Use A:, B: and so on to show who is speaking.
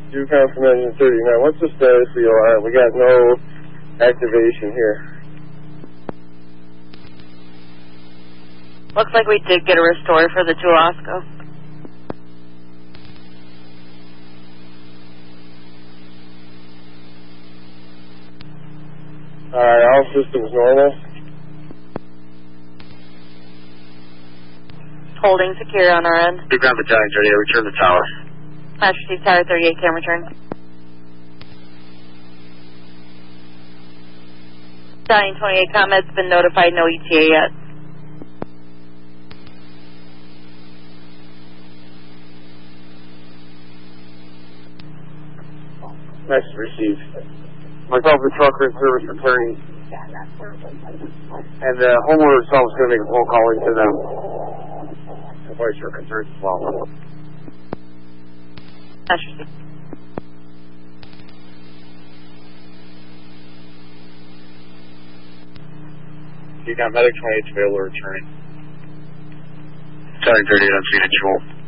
A: Yukon from engine 39. What's the status of the alarm? We got no activation here.
B: Looks like we did get a restore for the Tulasco.
A: Alright, all systems normal.
B: Holding secure on our end.
C: Yukon Battalion 38, return the tower.
B: Master Chief Tower 38, can return. Battalion 28, ComEd's been notified, no ETA yet.
A: Next received. Myself and trucker in service returning. And the homeowner itself is going to make a phone call into them. To voice your concerns as well.
B: Master Chief.
C: Yukon Medic 28 available returning. Battalion 38 on scene at Jewel.